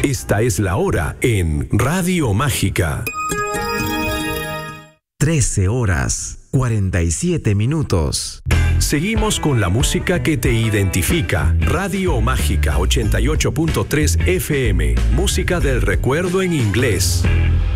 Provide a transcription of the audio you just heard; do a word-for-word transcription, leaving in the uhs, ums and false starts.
Esta es la hora en Radio Mágica. trece horas, cuarenta y siete minutos. Seguimos con la música que te identifica. Radio Mágica ochenta y ocho punto tres F M. Música del recuerdo en inglés.